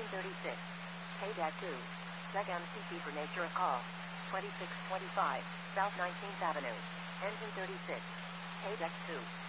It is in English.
36. Deck 2. Check MCP for nature of call. 2625 South 19th Avenue. Engine 36. Deck 2.